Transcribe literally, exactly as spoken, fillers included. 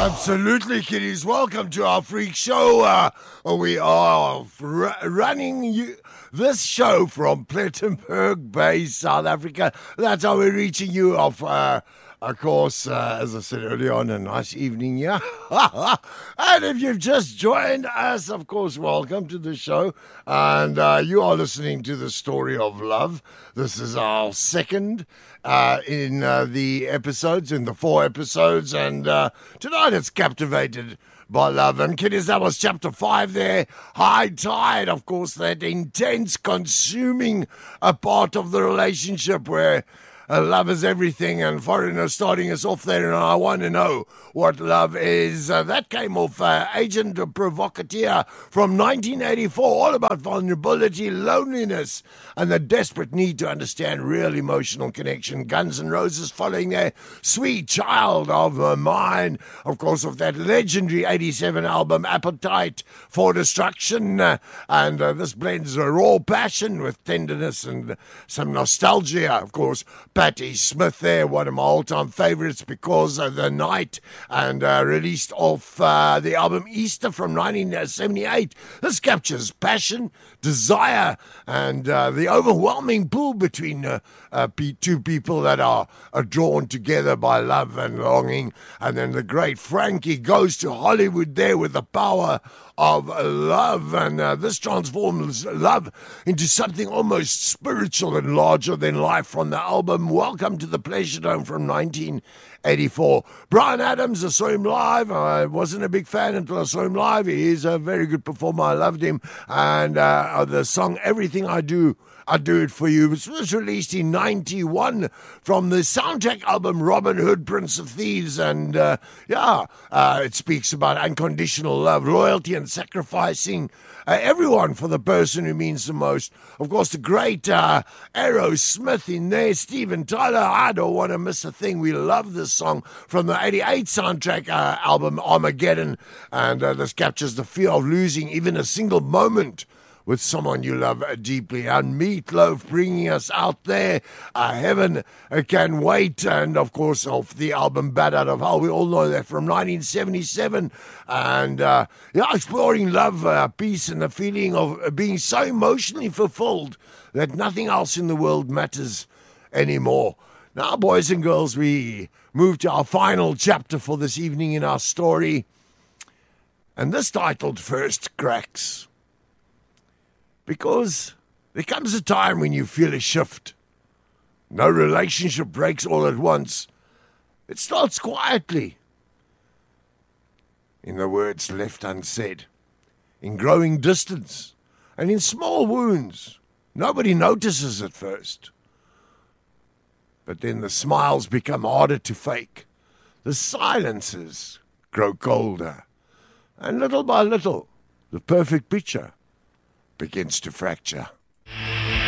Absolutely, kiddies. Welcome to our freak show. Uh, we are r- running you this show from Plettenberg Bay, South Africa. That's how we're reaching you off. Uh, Of course, uh, as I said earlier on, a nice evening, yeah? And if you've just joined us, of course, welcome to the show. And uh, you are listening to The Story of Love. This is our second uh, in uh, the episodes, in the four episodes. And uh, tonight it's Captivated by Love. And kiddies, that was chapter five there. High Tide, of course, that intense, consuming a part of the relationship where Uh, love is everything, and foreigners starting us off there, and I want to know what love is. Uh, that came off uh, Agent Provocateur from nineteen eighty-four, all about vulnerability, loneliness, and the desperate need to understand real emotional connection. Guns N' Roses following their Sweet Child of Mine, of course, of that legendary eighty-seven album, Appetite for Destruction, uh, and uh, this blends a raw passion with tenderness and some nostalgia, of course. Patti Smith there, one of my all-time favorites, Because of the Night, and uh, released off uh, the album Easter from nineteen seventy-eight. This captures passion, desire, and uh, the overwhelming pull between uh, uh, two people that are, are drawn together by love and longing. And then the great Frankie goes to Hollywood there with the power of love, and uh, this transforms love into something almost spiritual and larger than life from the album Welcome to the Pleasure Dome from nineteen eighty-four. Bryan Adams, I saw him live. I wasn't a big fan until I saw him live. He is a very good performer. I loved him. And uh, the song Everything I Do, I Do It For You, which was released in ninety-one from the soundtrack album Robin Hood, Prince of Thieves. And uh, yeah, uh, it speaks about unconditional love, loyalty, and sacrificing uh, everyone for the person who means the most. Of course, the great uh, Aerosmith in there, Steven Tyler, I don't want to miss a thing. We love this song from the eighty-eight soundtrack uh, album Armageddon. And uh, this captures the fear of losing even a single moment with someone you love deeply. And Meatloaf bringing us out there. Uh, Heaven uh, Can Wait. And, of course, off the album Bad Out of Hell. We all know that from nineteen seventy-seven. And, uh, yeah, exploring love, uh, peace, and the feeling of being so emotionally fulfilled that nothing else in the world matters anymore. Now, boys and girls, we move to our final chapter for this evening in our story. And this titled First Cracks. Because there comes a time when you feel a shift. No relationship breaks all at once. It starts quietly. In the words left unsaid. In growing distance. And in small wounds. Nobody notices at first. But then the smiles become harder to fake. The silences grow colder. And little by little, the perfect picture begins to fracture.